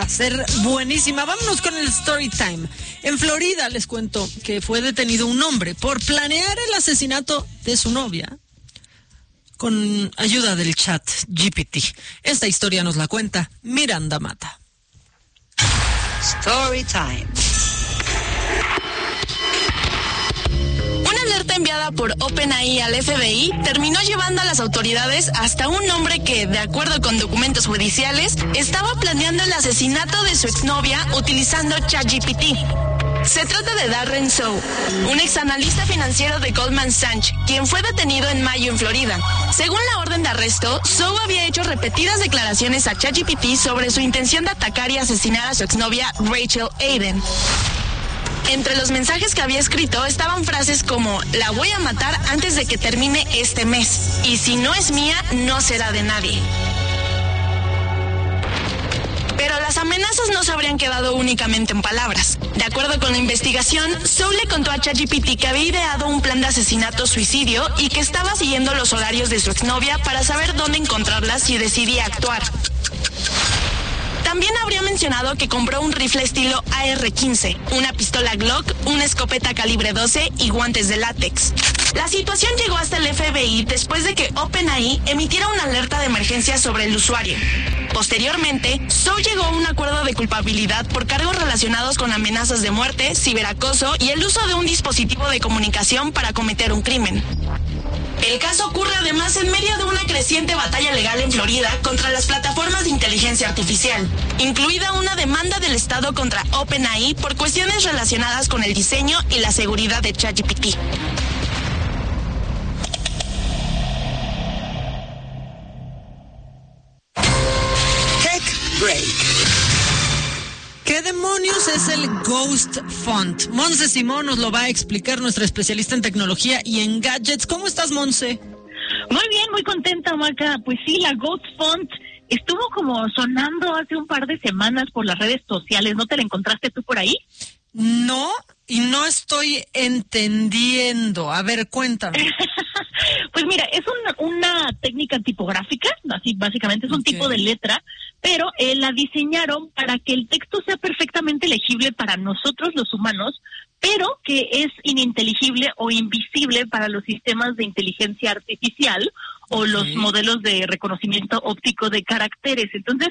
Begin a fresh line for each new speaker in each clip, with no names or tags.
a ser buenísima. Vámonos con el story time. En Florida les cuento que fue detenido un hombre por planear el asesinato de su novia con ayuda del chat GPT. Esta historia nos la cuenta Miranda Mata.
Story time.
Una alerta enviada por OpenAI al FBI terminó llevando a las autoridades hasta un hombre que, de acuerdo con documentos judiciales, estaba planeando el asesinato de su exnovia utilizando ChatGPT. Se trata de Darren Zhou, un exanalista financiero de Goldman Sachs, quien fue detenido en mayo en Florida. Según la orden de arresto, Zhou había hecho repetidas declaraciones a ChatGPT sobre su intención de atacar y asesinar a su exnovia Rachel Aiden. Entre los mensajes que había escrito estaban frases como: la voy a matar antes de que termine este mes, y si no es mía, no será de nadie. Pero las amenazas no se habrían quedado únicamente en palabras. De acuerdo con la investigación, Zhou le contó a ChatGPT que había ideado un plan de asesinato-suicidio y que estaba siguiendo los horarios de su exnovia para saber dónde encontrarla si decidía actuar. También habría mencionado que compró un rifle estilo AR-15, una pistola Glock, una escopeta calibre 12 y guantes de látex. La situación llegó hasta el FBI después de que OpenAI emitiera una alerta de emergencia sobre el usuario. Posteriormente, Zhou llegó a un acuerdo de culpabilidad por cargos relacionados con amenazas de muerte, ciberacoso y el uso de un dispositivo de comunicación para cometer un crimen. El caso ocurre además en medio de una creciente batalla legal en Florida contra las plataformas de inteligencia artificial, incluida una demanda del Estado contra OpenAI por cuestiones relacionadas con el diseño y la seguridad de ChatGPT.
Tech Break.
¿Qué demonios es el Ghost Font? Monse Simón nos lo va a explicar, nuestra especialista en tecnología y en gadgets. ¿Cómo estás, Monse?
Muy bien, muy contenta, Maca. Pues sí, la Ghost Font estuvo como sonando hace un par de semanas por las redes sociales. ¿No te la encontraste tú por ahí?
No, y no estoy entendiendo. A ver, cuéntame.
Pues mira, es una técnica tipográfica, así básicamente es un tipo de letra, pero la diseñaron para que el texto sea perfectamente legible para nosotros los humanos, pero que es ininteligible o invisible para los sistemas de inteligencia artificial o los modelos de reconocimiento óptico de caracteres. Entonces,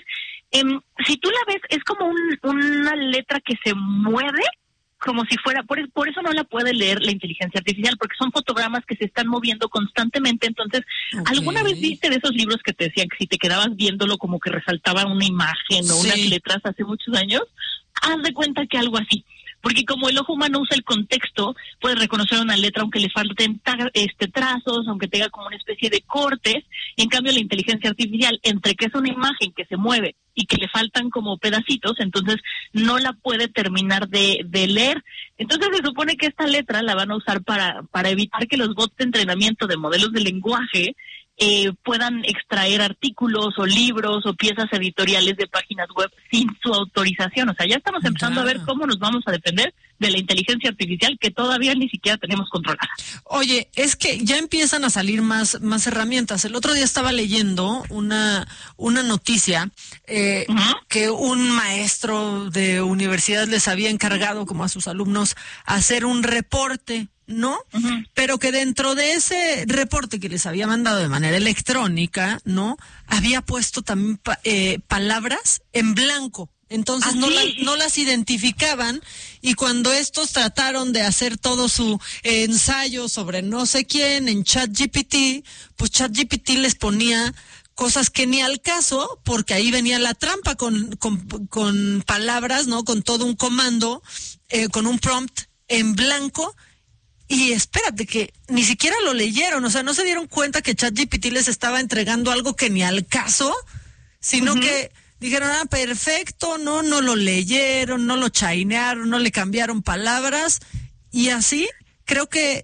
si tú la ves, es como una letra que se mueve, como si fuera, por eso no la puede leer la inteligencia artificial, porque son fotogramas que se están moviendo constantemente. Entonces, ¿alguna vez viste de esos libros que te decían que si te quedabas viéndolo como que resaltaba una imagen o unas letras hace muchos años? Haz de cuenta que algo así. Porque como el ojo humano usa el contexto, puede reconocer una letra aunque le falten trazos, aunque tenga como una especie de cortes, y en cambio la inteligencia artificial, entre que es una imagen que se mueve y que le faltan como pedacitos, entonces no la puede terminar de leer. Entonces se supone que esta letra la van a usar para evitar que los bots de entrenamiento de modelos de lenguaje puedan extraer artículos o libros o piezas editoriales de páginas web sin su autorización. O sea, ya estamos empezando a ver cómo nos vamos a depender de la inteligencia artificial que todavía ni siquiera tenemos controlada.
Oye, es que ya empiezan a salir más herramientas. El otro día estaba leyendo una noticia que un maestro de universidad les había encargado como a sus alumnos hacer un reporte, ¿no? Pero que dentro de ese reporte que les había mandado de manera electrónica, ¿no? Había puesto también palabras en blanco. Entonces no las identificaban, y cuando estos trataron de hacer todo su ensayo sobre no sé quién en ChatGPT, pues ChatGPT les ponía cosas que ni al caso, porque ahí venía la trampa con palabras, ¿no? Con todo un comando, con un prompt en blanco. Y espérate, que ni siquiera lo leyeron, o sea, no se dieron cuenta que ChatGPT les estaba entregando algo que ni al caso, sino que dijeron, perfecto, no lo leyeron, no lo chainearon, no le cambiaron palabras, y así creo que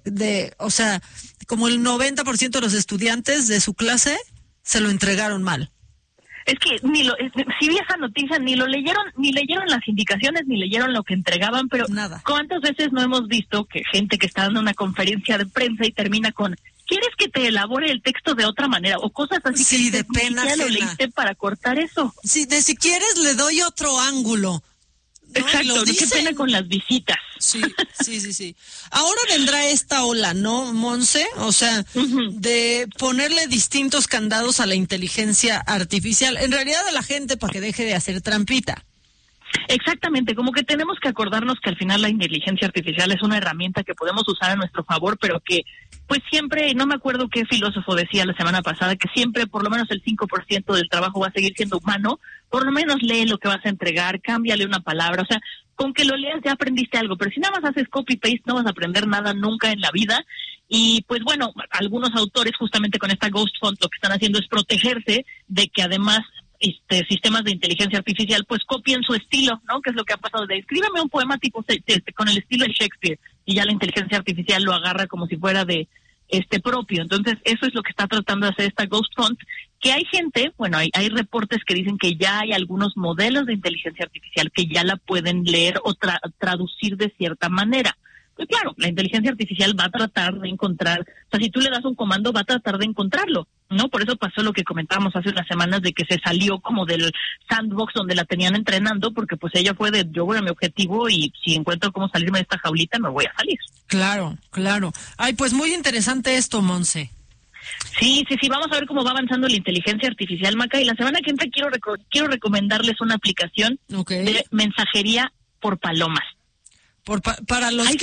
como el 90% de los estudiantes de su clase se lo entregaron mal.
Es que si vi esa noticia, ni leyeron las indicaciones, ni leyeron lo que entregaban, pero
nada.
¿Cuántas veces no hemos visto que gente que está dando una conferencia de prensa y termina con quieres que te elabore el texto de otra manera o cosas así
sí,
que
de pena
ya lo
ajena.
leíste para cortar eso.
Sí, de si quieres le doy otro ángulo. ¿No?
Exacto, qué pena con las visitas.
Sí. Ahora vendrá esta ola, ¿no, Monse? O sea, de ponerle distintos candados a la inteligencia artificial, en realidad a la gente para que deje de hacer trampita.
Exactamente, como que tenemos que acordarnos que al final la inteligencia artificial es una herramienta que podemos usar a nuestro favor, pero que pues siempre, no me acuerdo qué filósofo decía la semana pasada, que siempre por lo menos el 5% del trabajo va a seguir siendo humano. Por lo menos lee lo que vas a entregar, cámbiale una palabra, o sea, con que lo leas ya aprendiste algo, pero si nada más haces copy-paste no vas a aprender nada nunca en la vida. Y pues bueno, algunos autores justamente con esta Ghost Font lo que están haciendo es protegerse de que además sistemas de inteligencia artificial pues copien su estilo, ¿no? Que es lo que ha pasado de escríbeme un poema tipo con el estilo de Shakespeare y ya la inteligencia artificial lo agarra como si fuera de propio. Entonces eso es lo que está tratando de hacer esta Ghost Font, que hay gente, bueno, hay reportes que dicen que ya hay algunos modelos de inteligencia artificial que ya la pueden leer o traducir de cierta manera. Pues claro, la inteligencia artificial va a tratar de encontrar, o sea, si tú le das un comando va a tratar de encontrarlo, ¿no? Por eso pasó lo que comentábamos hace unas semanas de que se salió como del sandbox donde la tenían entrenando, porque pues ella fue de yo voy a mi objetivo y si encuentro cómo salirme de esta jaulita me voy a salir.
Claro. Ay, pues muy interesante esto, Monse.
Sí, vamos a ver cómo va avanzando la inteligencia artificial, Maca, y la semana que entra quiero recomendarles una aplicación de mensajería por palomas.
Para los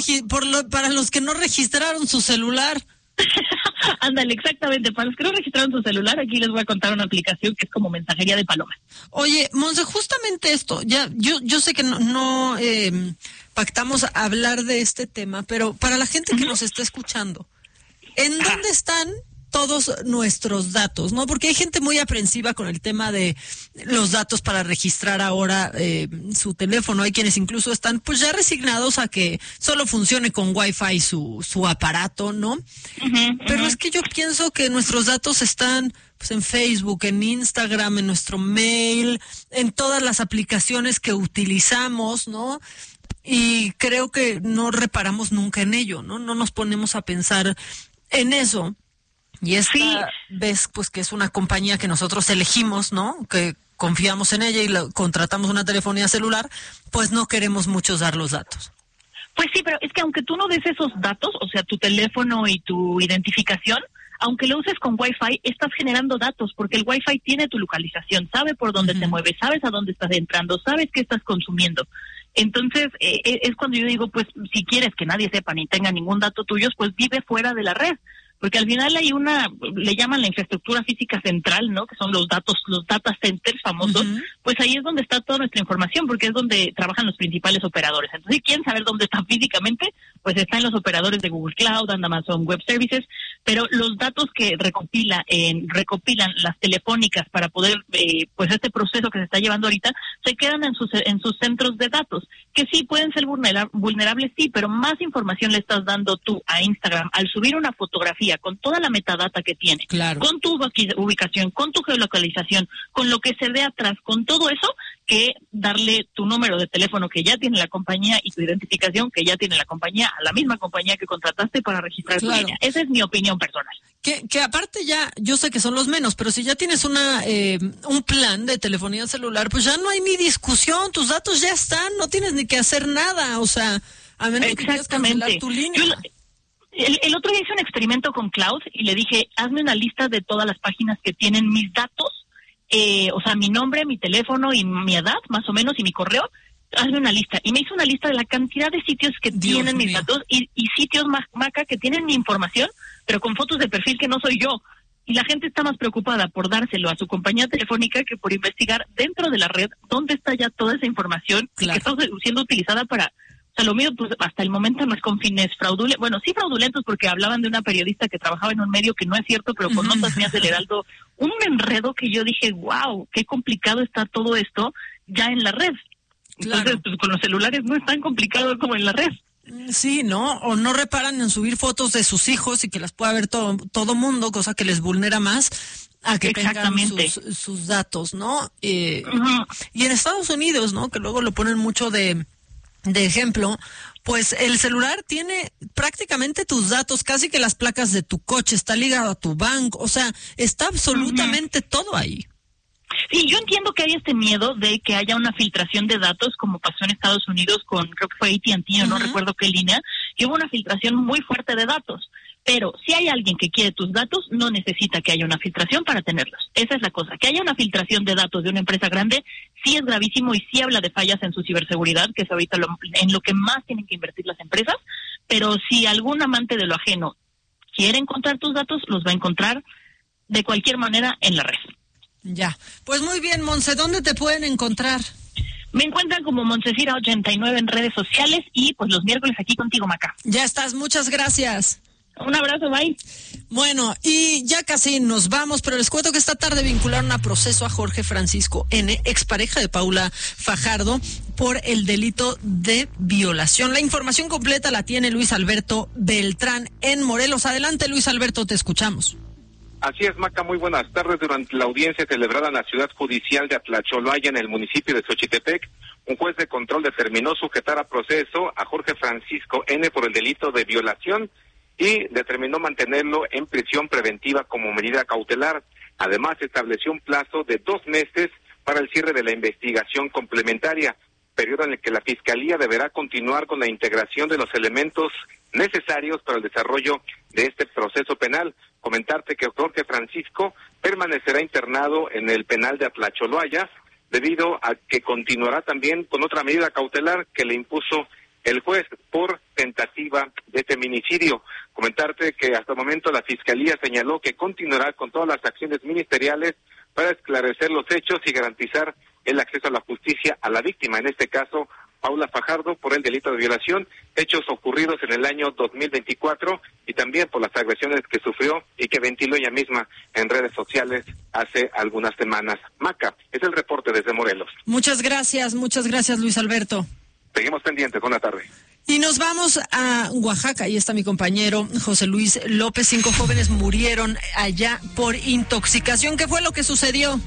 que no registraron su celular.
Ándale, exactamente. Para los que no registraron su celular, aquí les voy a contar una aplicación que es como mensajería de palomas.
Oye, Monse, justamente esto, ya yo sé que no pactamos hablar de este tema, pero para la gente que nos está escuchando, ¿en dónde están todos nuestros datos, ¿no? Porque hay gente muy aprensiva con el tema de los datos para registrar ahora su teléfono. Hay quienes incluso están pues ya resignados a que solo funcione con Wi-Fi su aparato, ¿no? Pero es que yo pienso que nuestros datos están pues en Facebook, en Instagram, en nuestro mail, en todas las aplicaciones que utilizamos, ¿no? Y creo que no reparamos nunca en ello, ¿no? No nos ponemos a pensar en eso. Y esta vez, pues que es una compañía que nosotros elegimos, ¿no? Que confiamos en ella y contratamos una telefonía celular, pues no queremos muchos dar los datos.
Pues sí, pero es que aunque tú no des esos datos, o sea, tu teléfono y tu identificación, aunque lo uses con Wi-Fi, estás generando datos, porque el Wi-Fi tiene tu localización, sabe por dónde te mueves, sabes a dónde estás entrando, sabes qué estás consumiendo. Entonces, es cuando yo digo, pues, si quieres que nadie sepa ni tenga ningún dato tuyo, pues vive fuera de la red. Porque al final hay le llaman la infraestructura física central, ¿no? Que son los data centers famosos. Pues ahí es donde está toda nuestra información, porque es donde trabajan los principales operadores. Entonces, si quieren saber dónde están físicamente, pues están los operadores de Google Cloud, Amazon Web Services, pero los datos que recopilan las telefónicas para poder, pues este proceso que se está llevando ahorita, se quedan en sus centros de datos, que sí pueden ser vulnerables, sí, pero más información le estás dando tú a Instagram al subir una fotografía con toda la metadata que tiene, con tu ubicación, con tu geolocalización, con lo que se ve atrás, con todo eso, que darle tu número de teléfono que ya tiene la compañía y tu identificación que ya tiene la compañía a la misma compañía que contrataste para registrar tu línea. Esa es mi opinión personal.
Que aparte ya, yo sé que son los menos, pero si ya tienes un plan de telefonía celular, pues ya no hay ni discusión, tus datos ya están, no tienes ni que hacer nada, o sea, a menos que quieras cancelar tu línea.
El otro día hice un experimento con Cloud y le dije, hazme una lista de todas las páginas que tienen mis datos, o sea, mi nombre, mi teléfono y mi edad, más o menos, y mi correo. Hazme una lista. Y me hizo una lista de la cantidad de sitios que tienen mis datos y sitios, Maca, que tienen mi información, pero con fotos de perfil que no soy yo. Y la gente está más preocupada por dárselo a su compañía telefónica que por investigar dentro de la red dónde está ya toda esa información que está siendo utilizada para... O sea, lo mío, pues, hasta el momento no es con fines fraudulentos. Bueno, sí fraudulentos porque hablaban de una periodista que trabajaba en un medio que no es cierto, pero con notas mías del Heraldo. Un enredo que yo dije, wow, qué complicado está todo esto ya en la red. Entonces, pues, con los celulares no es tan complicado como en la red.
Sí, ¿no? O no reparan en subir fotos de sus hijos y que las pueda ver todo mundo, cosa que les vulnera más a que tengan sus datos, ¿no? Y en Estados Unidos, ¿no? Que luego lo ponen mucho de de ejemplo, pues el celular tiene prácticamente tus datos, casi que las placas de tu coche, está ligado a tu banco, o sea, está absolutamente todo ahí.
Sí, yo entiendo que hay este miedo de que haya una filtración de datos, como pasó en Estados Unidos con, creo que fue AT&T, no recuerdo qué línea, que hubo una filtración muy fuerte de datos. Pero si hay alguien que quiere tus datos, no necesita que haya una filtración para tenerlos. Esa es la cosa. Que haya una filtración de datos de una empresa grande sí es gravísimo y sí habla de fallas en su ciberseguridad, que es ahorita en lo que más tienen que invertir las empresas. Pero si algún amante de lo ajeno quiere encontrar tus datos, los va a encontrar de cualquier manera en la red.
Ya. Pues muy bien, Monse, ¿dónde te pueden encontrar?
Me encuentran como Montesira89 en redes sociales y pues los miércoles aquí contigo, Maca.
Ya estás, muchas gracias.
Un abrazo, bye.
Bueno, y ya casi nos vamos, pero les cuento que esta tarde vincularon a proceso a Jorge Francisco N., expareja de Paula Fajardo, por el delito de violación. La información completa la tiene Luis Alberto Beltrán en Morelos. Adelante, Luis Alberto, te escuchamos.
Así es, Maca, muy buenas tardes. Durante la audiencia celebrada en la ciudad judicial de Atlacholoaya, en el municipio de Xochitepec, un juez de control determinó sujetar a proceso a Jorge Francisco N. por el delito de violación y determinó mantenerlo en prisión preventiva como medida cautelar. Además, estableció un plazo de 2 meses para el cierre de la investigación complementaria, periodo en el que la Fiscalía deberá continuar con la integración de los elementos necesarios para el desarrollo de este proceso penal. Comentarte que Jorge Francisco permanecerá internado en el penal de Atlacholoaya debido a que continuará también con otra medida cautelar que le impuso el juez por tentativa de feminicidio. Comentarte que hasta el momento la Fiscalía señaló que continuará con todas las acciones ministeriales para esclarecer los hechos y garantizar el acceso a la justicia a la víctima, en este caso Paula Fajardo, por el delito de violación, hechos ocurridos en el año 2024 y también por las agresiones que sufrió y que ventiló ella misma en redes sociales hace algunas semanas. Maca, es el reporte desde Morelos.
Muchas gracias, Luis Alberto.
Seguimos pendientes, buena tarde.
Y nos vamos a Oaxaca, ahí está mi compañero José Luis López. 5 jóvenes murieron allá por intoxicación. ¿Qué fue lo que sucedió?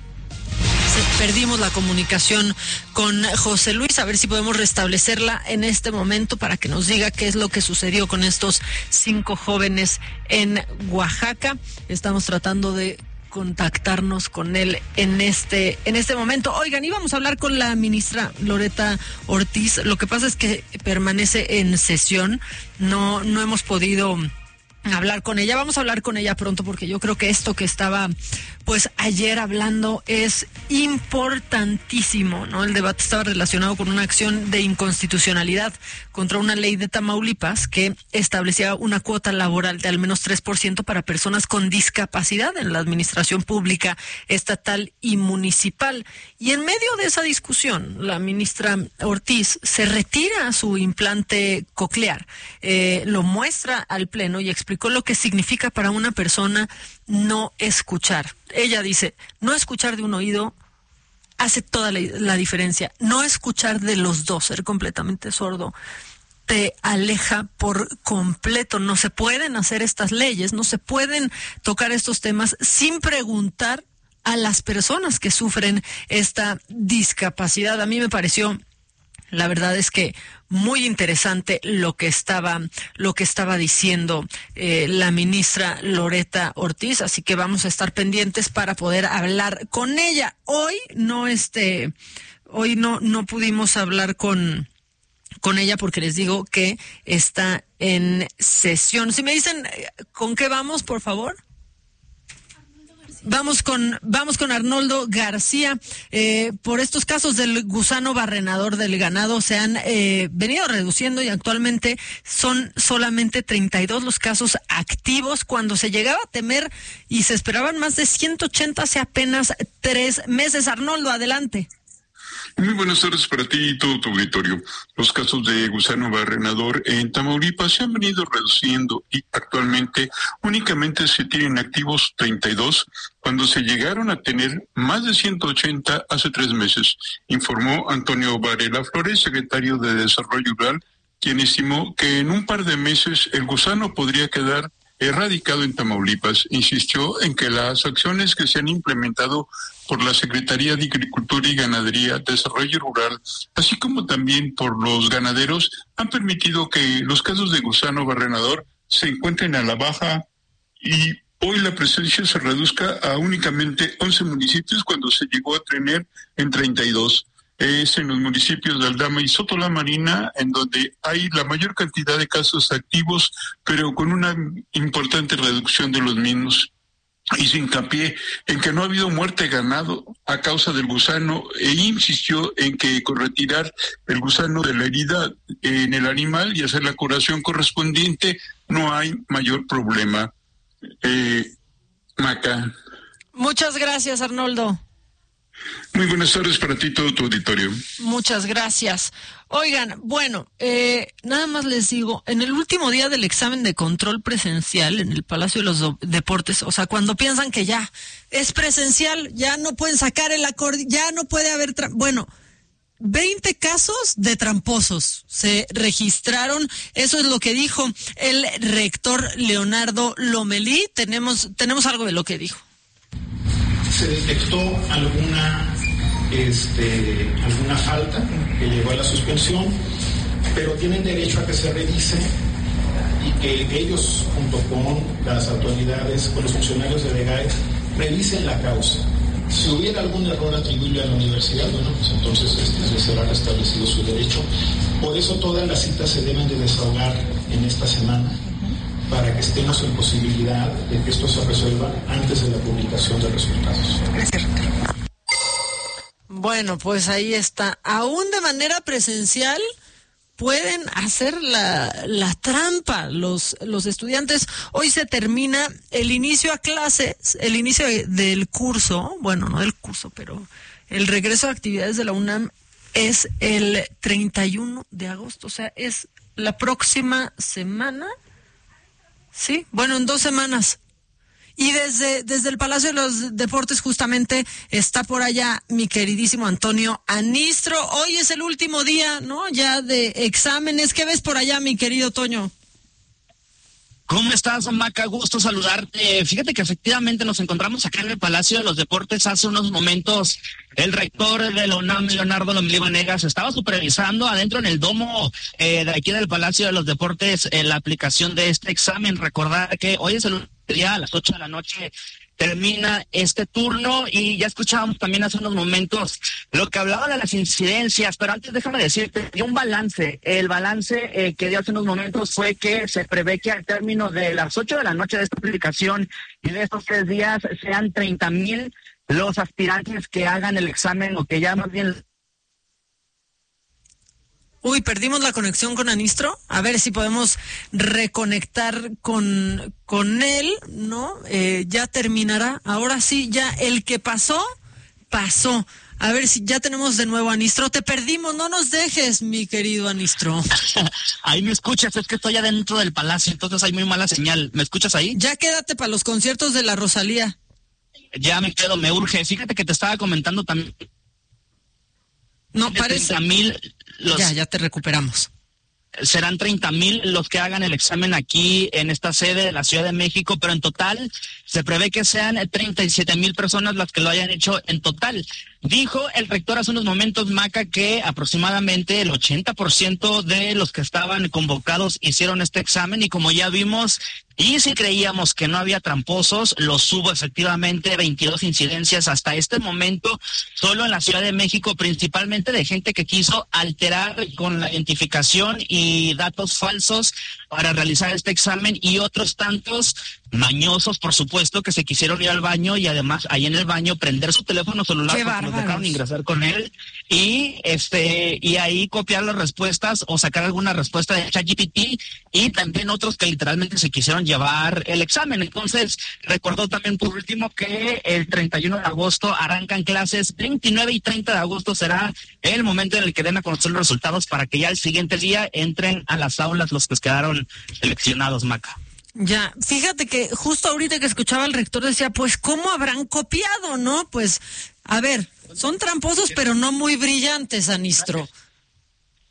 Perdimos la comunicación con José Luis, a ver si podemos restablecerla en este momento para que nos diga qué es lo que sucedió con estos 5 jóvenes en Oaxaca. Estamos tratando de contactarnos con él en este momento. Oigan, íbamos a hablar con la ministra Loreta Ortiz. Lo que pasa es que permanece en sesión. No hemos podido hablar con ella. Vamos a hablar con ella pronto porque yo creo que esto que estaba pues ayer hablando es importantísimo, ¿no? El debate estaba relacionado con una acción de inconstitucionalidad contra una ley de Tamaulipas que establecía una cuota laboral de al menos 3% para personas con discapacidad en la administración pública, estatal y municipal. Y en medio de esa discusión, la ministra Ortiz se retira su implante coclear, lo muestra al Pleno y explicó lo que significa para una persona no escuchar. Ella dice, no escuchar de un oído hace toda la diferencia. No escuchar de los dos, ser completamente sordo, te aleja por completo. No se pueden hacer estas leyes, no se pueden tocar estos temas sin preguntar a las personas que sufren esta discapacidad. A mí me pareció, la verdad es que muy interesante lo que estaba diciendo la ministra Loreta Ortiz, así que vamos a estar pendientes para poder hablar con ella. Hoy no pudimos hablar con ella porque les digo que está en sesión. Si me dicen con qué vamos, por favor. Vamos con Arnoldo García. Por estos casos del gusano barrenador del ganado se han venido reduciendo y actualmente son solamente 32 los casos activos, cuando se llegaba a temer y se esperaban más de 180 hace apenas 3 meses. Arnoldo, adelante.
Muy buenas tardes para ti y todo tu auditorio. Los casos de gusano barrenador en Tamaulipas se han venido reduciendo y actualmente únicamente se tienen activos 32, cuando se llegaron a tener más de 180 hace 3 meses, informó Antonio Varela Flores, secretario de Desarrollo Rural, quien estimó que en un par de meses el gusano podría quedar radicado en Tamaulipas. Insistió en que las acciones que se han implementado por la Secretaría de Agricultura y Ganadería, Desarrollo Rural, así como también por los ganaderos, han permitido que los casos de gusano barrenador se encuentren a la baja y hoy la presencia se reduzca a únicamente 11 municipios cuando se llegó a tener en 32. Es en los municipios de Aldama y Soto La Marina en donde hay la mayor cantidad de casos activos, pero con una importante reducción de los mismos. Hizo hincapié en que no ha habido muerte de ganado a causa del gusano e insistió en que con retirar el gusano de la herida en el animal y hacer la curación correspondiente no hay mayor problema. Maca.
Muchas gracias, Arnoldo.
Muy buenas tardes para ti y todo tu auditorio.
Muchas gracias. Oigan, bueno, nada más les digo, en el último día del examen de control presencial en el Palacio de los Deportes, o sea, cuando piensan que ya es presencial, ya no pueden sacar el acordeón, ya no puede haber... Bueno, 20 casos de tramposos se registraron, eso es lo que dijo el rector Leonardo Lomelí. Tenemos algo de lo que dijo.
Se detectó alguna falta que llevó a la suspensión, pero tienen derecho a que se revise y que ellos, junto con las autoridades, con los funcionarios de DEGAE, revisen la causa. Si hubiera algún error atribuible a la universidad, bueno, pues entonces se habrá restablecido su derecho. Por eso todas las citas se deben de desahogar en esta semana, para que estemos en posibilidad de que esto se resuelva antes de la publicación de resultados.
Bueno, pues ahí está. Aún de manera presencial pueden hacer la trampa los estudiantes. Hoy se termina el inicio a clases, el inicio del curso, bueno, no del curso, pero el regreso a actividades de la UNAM es el 31 de agosto, o sea, es la próxima semana. Sí, bueno, en 2 semanas. Y desde el Palacio de los Deportes justamente está por allá mi queridísimo Antonio Anistro. Hoy es el último día, ¿no? Ya de exámenes. ¿Qué ves por allá, mi querido Toño?
¿Cómo estás, Maca? Gusto saludarte. Fíjate que efectivamente nos encontramos acá en el Palacio de los Deportes. Hace unos momentos el rector de la UNAM, Leonardo Lomelí Vanegas, estaba supervisando adentro en el domo de aquí del Palacio de los Deportes la aplicación de este examen. Recordar que hoy es el día, a las 8 de la noche termina este turno, y ya escuchábamos también hace unos momentos lo que hablaba de las incidencias, pero antes déjame decirte, dio un balance. El balance que dio hace unos momentos fue que se prevé que al término de las 8 de la noche de esta aplicación y de estos 3 días sean 30,000 los aspirantes que hagan el examen, o que ya más bien...
Uy, perdimos la conexión con Anistro. A ver si podemos reconectar con él, ¿no? Ya terminará. Ahora sí, ya el que pasó. A ver si ya tenemos de nuevo a Anistro. Te perdimos, no nos dejes, mi querido Anistro.
Ahí me escuchas, es que estoy adentro del palacio, entonces hay muy mala señal. ¿Me escuchas ahí?
Ya quédate para los conciertos de la Rosalía.
Ya me quedo, me urge. Fíjate que te estaba comentando también.
No, parece...
30,000
Ya te recuperamos.
Serán 30,000 los que hagan el examen aquí en esta sede de la Ciudad de México, pero en total se prevé que sean 37,000 personas las que lo hayan hecho en total. Dijo el rector hace unos momentos, Maca, que aproximadamente el 80% de los que estaban convocados hicieron este examen, y como ya vimos, y si creíamos que no había tramposos, los hubo efectivamente. 22 incidencias hasta este momento, solo en la Ciudad de México, principalmente de gente que quiso alterar con la identificación y datos falsos para realizar este examen, y otros tantos mañosos, por supuesto, que se quisieron ir al baño y además ahí en el baño prender su teléfono celular porque los dejaron ingresar con él, y ahí copiar las respuestas o sacar alguna respuesta de ChatGPT, y también otros que literalmente se quisieron llevar el examen. Entonces, recordó también por último que el 31 de agosto arrancan clases, 29 y 30 de agosto será el momento en el que den a conocer los resultados para que ya el siguiente día entren a las aulas los que quedaron seleccionados, Maca.
Ya, fíjate que justo ahorita que escuchaba al rector decía, pues, ¿cómo habrán copiado, no? Pues, a ver, son tramposos, pero no muy brillantes, Anistro.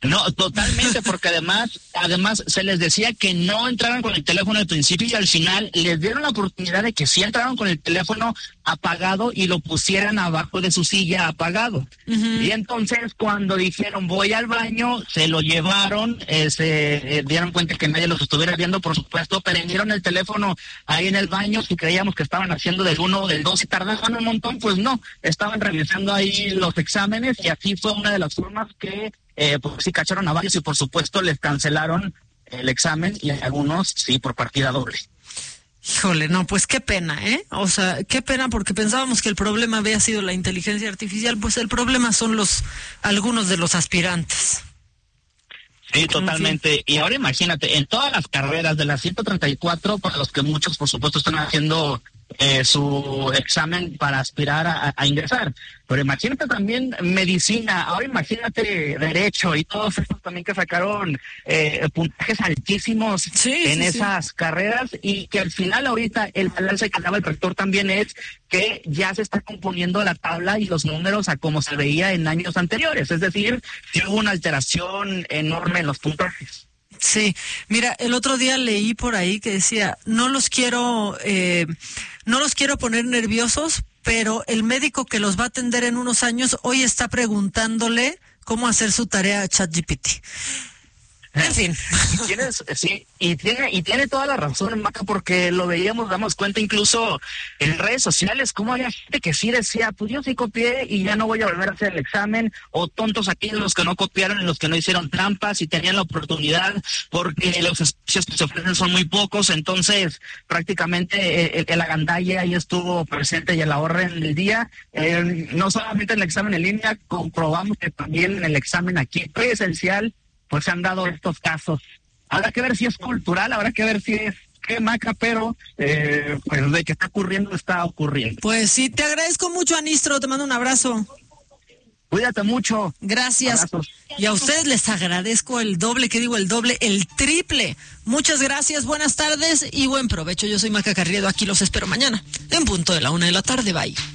No, totalmente, porque además se les decía que no entraran con el teléfono al principio y al final les dieron la oportunidad de que sí entraran con el teléfono apagado y lo pusieran abajo de su silla apagado. Uh-huh. Y entonces cuando dijeron voy al baño, se lo llevaron, se dieron cuenta que nadie los estuviera viendo, por supuesto, prendieron el teléfono ahí en el baño, si creíamos que estaban haciendo del 1 o del 2 y tardaban un montón, pues no, estaban revisando ahí los exámenes y así fue una de las formas que pues sí cacharon a varios y por supuesto les cancelaron el examen y algunos sí por partida doble.
Híjole, no, pues qué pena, ¿eh? O sea, qué pena porque pensábamos que el problema había sido la inteligencia artificial, pues el problema son algunos de los aspirantes.
Sí, totalmente. Y ahora imagínate, en todas las carreras de las 134, para los que muchos por supuesto están haciendo su examen para aspirar a ingresar. Pero imagínate también medicina, ahora imagínate derecho y todos estos también que sacaron puntajes altísimos en esas carreras y que al final ahorita el balance que daba el rector también es que ya se está componiendo la tabla y los números a como se veía en años anteriores. Es decir, si hubo una alteración enorme en los puntajes.
Sí, mira, el otro día leí por ahí que decía, no los quiero poner nerviosos, pero el médico que los va a atender en unos años hoy está preguntándole cómo hacer su tarea a ChatGPT. En fin.
Y tiene toda la razón, Maca, porque lo veíamos, damos cuenta incluso en redes sociales, cómo había gente que sí decía, pues yo sí copié y ya no voy a volver a hacer el examen, o tontos aquellos los que no copiaron y los que no hicieron trampas y tenían la oportunidad, porque los espacios que se ofrecen son muy pocos, entonces prácticamente el agandalle ahí estuvo presente y el ahorro en el día, no solamente en el examen en línea, comprobamos que también en el examen aquí presencial, pues se han dado estos casos. Habrá que ver si es cultural, habrá que ver si es qué Maca, pero pues de que está ocurriendo.
Pues sí, te agradezco mucho, Anistro, te mando un abrazo.
Cuídate mucho.
Gracias.
Abrazos.
Y a ustedes les agradezco el triple. Muchas gracias, buenas tardes y buen provecho. Yo soy Maca Carriedo, aquí los espero mañana, en punto de la 1:00 PM. Bye.